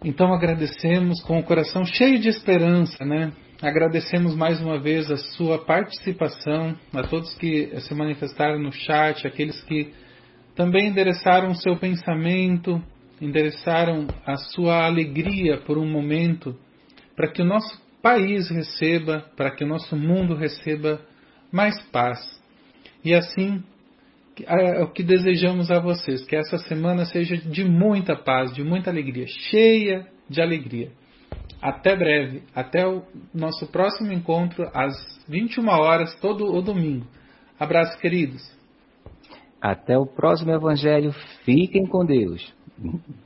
Então agradecemos com o coração cheio de esperança, né? Agradecemos mais uma vez a sua participação, a todos que se manifestaram no chat, aqueles que também endereçaram o seu pensamento, endereçaram a sua alegria por um momento, para que o nosso país receba, para que o nosso mundo receba mais paz. E assim, é o que desejamos a vocês, que essa semana seja de muita paz, de muita alegria, cheia de alegria. Até breve, até o nosso próximo encontro às 21 horas, todo o domingo. Abraço, queridos. Até o próximo Evangelho. Fiquem com Deus.